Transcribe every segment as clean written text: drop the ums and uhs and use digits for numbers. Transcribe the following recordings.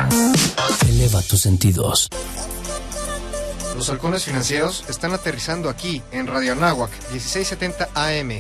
Eleva tus sentidos. Los halcones financieros están aterrizando aquí, en Radio Anáhuac, 1670 AM.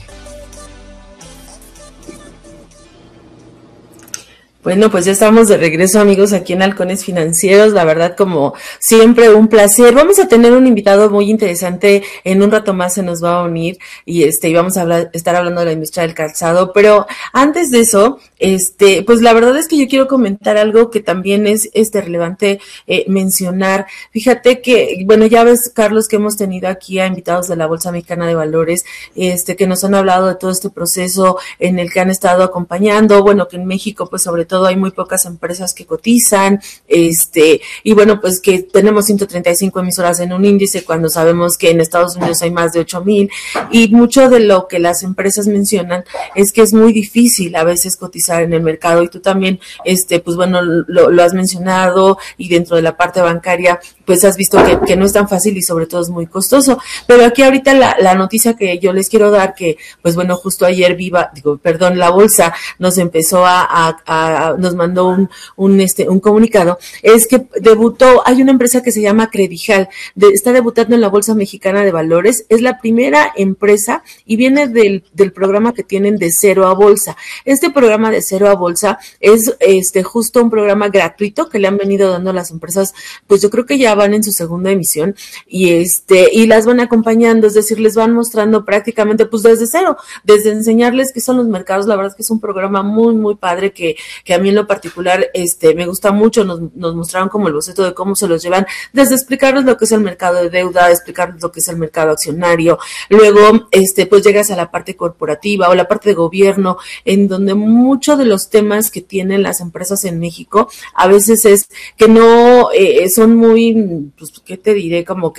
Bueno, pues ya estamos de regreso, amigos, aquí en Halcones Financieros. La verdad, como siempre, un placer. Vamos a tener un invitado muy interesante. En un rato más se nos va a unir y vamos a estar hablando de la industria del calzado. Pero antes de eso, pues la verdad es que yo quiero comentar algo que también es relevante mencionar. Fíjate que, bueno, ya ves, Carlos, que hemos tenido aquí a invitados de la Bolsa Mexicana de Valores, que nos han hablado de todo este proceso en el que han estado acompañando. Bueno, que en México, pues sobre todo hay muy pocas empresas que cotizan, y bueno, pues que tenemos 135 emisoras en un índice cuando sabemos que en Estados Unidos hay más de 8,000, y mucho de lo que las empresas mencionan es que es muy difícil a veces cotizar en el mercado, y tú también, pues bueno, lo has mencionado, y dentro de la parte bancaria, pues has visto que no es tan fácil y sobre todo es muy costoso. Pero aquí ahorita la noticia que yo les quiero dar, que pues bueno, justo ayer la bolsa nos empezó nos mandó un comunicado, es que hay una empresa que se llama Credijal, está debutando en la Bolsa Mexicana de Valores, es la primera empresa y viene del programa que tienen de Cero a Bolsa. Este programa de Cero a Bolsa es justo un programa gratuito que le han venido dando a las empresas, pues yo creo que ya van en su segunda emisión, y las van acompañando, es decir, les van mostrando prácticamente pues desde cero, desde enseñarles qué son los mercados. La verdad es que es un programa muy, muy padre que a mí en lo particular me gusta mucho. Nos mostraron como el boceto de cómo se los llevan, desde explicarles lo que es el mercado de deuda, explicarles lo que es el mercado accionario, luego pues llegas a la parte corporativa o la parte de gobierno, en donde muchos de los temas que tienen las empresas en México a veces es que no son muy, pues, ¿qué te diré? Como que